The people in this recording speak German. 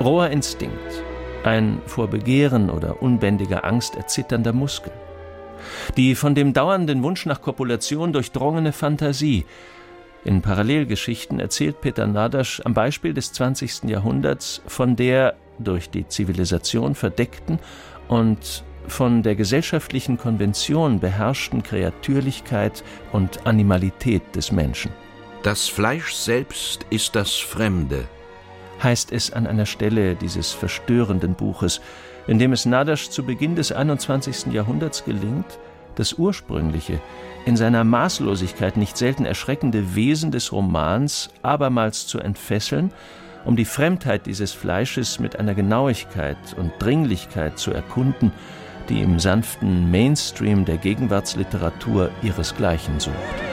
Roher Instinkt, ein vor Begehren oder unbändiger Angst erzitternder Muskel. Die von dem dauernden Wunsch nach Kopulation durchdrungene Fantasie. In Parallelgeschichten erzählt Peter Nadasch am Beispiel des 20. Jahrhunderts von der durch die Zivilisation verdeckten und von der gesellschaftlichen Konvention beherrschten Kreatürlichkeit und Animalität des Menschen. Das Fleisch selbst ist das Fremde, heißt es an einer Stelle dieses verstörenden Buches, in dem es Nadasch zu Beginn des 21. Jahrhunderts gelingt, das ursprüngliche, in seiner Maßlosigkeit nicht selten erschreckende Wesen des Romans abermals zu entfesseln, um die Fremdheit dieses Fleisches mit einer Genauigkeit und Dringlichkeit zu erkunden, die im sanften Mainstream der Gegenwartsliteratur ihresgleichen sucht.